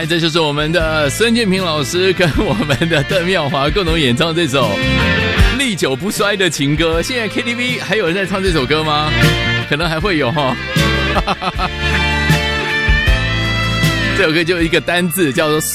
来，这就是我们的孙建平老师跟我们的邓妙华共同演唱这首历久不衰的情歌。现在 KTV 还有人在唱这首歌吗？可能还会有齁。这首歌就一个单字叫做